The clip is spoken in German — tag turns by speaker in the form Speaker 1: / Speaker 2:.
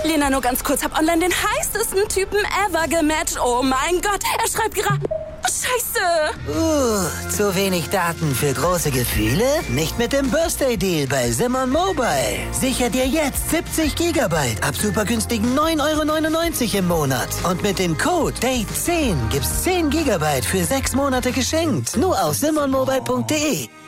Speaker 1: Lena, nur ganz kurz, hab online den heißesten Typen ever gematcht. Oh mein Gott, er schreibt gerade... Scheiße!
Speaker 2: Zu wenig Daten für große Gefühle? Nicht mit dem Birthday-Deal bei Simon Mobile. Sicher dir jetzt 70 Gigabyte ab super günstigen 9,99 € im Monat. Und mit dem Code DATE10 gibt's 10 Gigabyte für 6 Monate geschenkt. Nur auf simonmobile.de.